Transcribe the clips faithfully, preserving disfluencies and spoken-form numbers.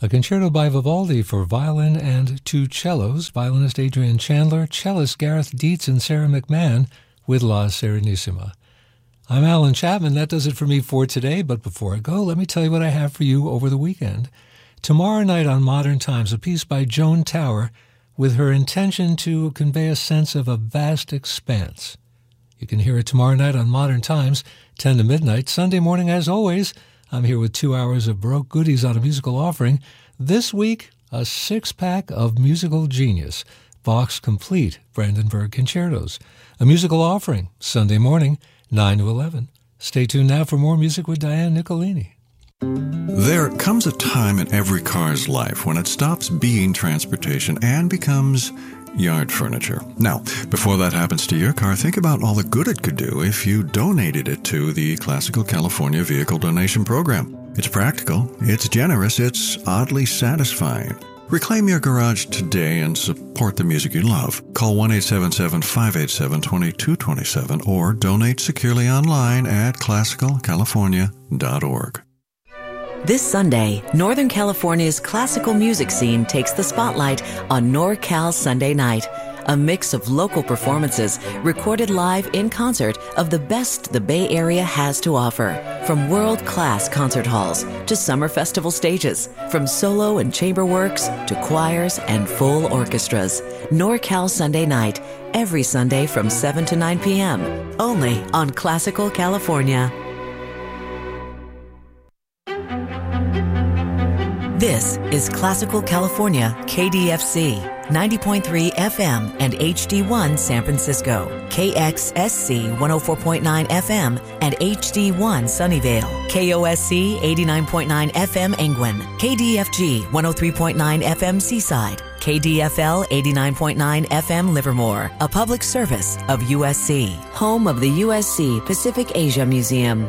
a concerto by Vivaldi for violin and two cellos, violinist Adrian Chandler, cellist Gareth Dietz, and Sarah McMahon with La Serenissima. I'm Alan Chapman. That does it for me for today, but before I go, let me tell you what I have for you over the weekend. Tomorrow night on Modern Times, a piece by Joan Tower with her intention to convey a sense of a vast expanse. You can hear it tomorrow night on Modern Times, ten to midnight. Sunday morning, as always, I'm here with two hours of Baroque goodies on a musical offering. This week, a six-pack of musical genius, Bach's complete Brandenburg concertos. A musical offering, Sunday morning, nine to eleven. Stay tuned now for more music with Diane Nicolini. There comes a time in every car's life when it stops being transportation and becomes yard furniture. Now, before that happens to your car, think about all the good it could do if you donated it to the Classical California Vehicle Donation Program. It's practical, it's generous, it's oddly satisfying. Reclaim your garage today and support the music you love. Call one eight seven seven, five eight seven, two two two seven or donate securely online at classical california dot org. This Sunday, Northern California's classical music scene takes the spotlight on NorCal Sunday Night, a mix of local performances recorded live in concert of the best the Bay Area has to offer. From world-class concert halls to summer festival stages, from solo and chamber works to choirs and full orchestras. NorCal Sunday Night, every Sunday from seven to nine p.m., only on Classical California. This is Classical California, K D F C, ninety point three F M and H D one San Francisco, K X S C one oh four point nine F M and H D one Sunnyvale, K O S C eighty-nine point nine F M Engwin, K D F G one oh three point nine F M Seaside, K D F L eighty-nine point nine F M Livermore, a public service of U S C, home of the U S C Pacific Asia Museum.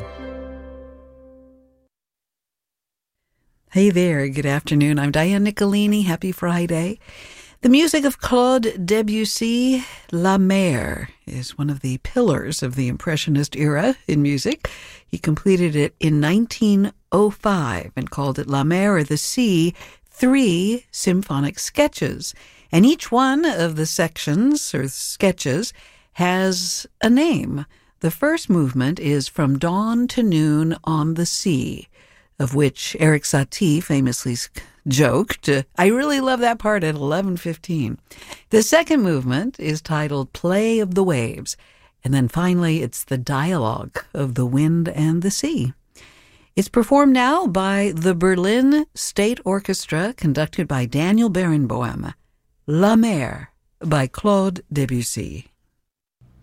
Hey there, good afternoon. I'm Diane Nicolini. Happy Friday. The music of Claude Debussy, La Mer, is one of the pillars of the Impressionist era in music. He completed it in nineteen oh five and called it La Mer, or the Sea, three symphonic sketches. And each one of the sections, or sketches, has a name. The first movement is From Dawn to Noon on the Sea, of which Eric Satie famously joked, I really love that part at eleven fifteen. The second movement is titled Play of the Waves, and then finally it's the dialogue of the wind and the sea. It's performed now by the Berlin State Orchestra, conducted by Daniel Barenboim. La Mer by Claude Debussy.